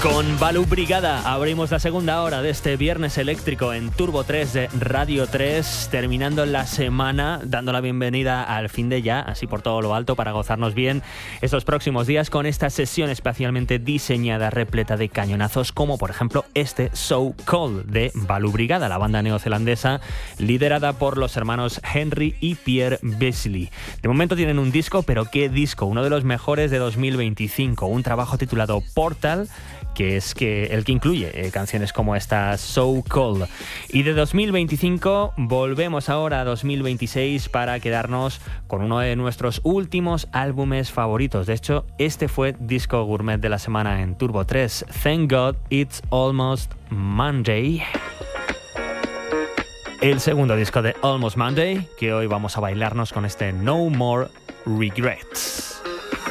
Con Balu Brigada abrimos la segunda hora de este viernes eléctrico en Turbo 3 de Radio 3, terminando la semana, dando la bienvenida al fin de ya, así por todo lo alto, para gozarnos bien estos próximos días con esta sesión especialmente diseñada, repleta de cañonazos, como por ejemplo este So Cold de Balu Brigada, la banda neozelandesa liderada por los hermanos Henry y Pierre Beasley. De momento tienen un disco, pero ¿qué disco? Uno de los mejores de 2025, un trabajo titulado Portal, que es el que incluye canciones como esta So Cold. Y de 2025 volvemos ahora a 2026 para quedarnos con uno de nuestros últimos álbumes favoritos. De hecho, este fue disco gourmet de la semana en Turbo 3. Thank God It's Almost Monday. El segundo disco de Almost Monday, que hoy vamos a bailarnos con este No More Regrets.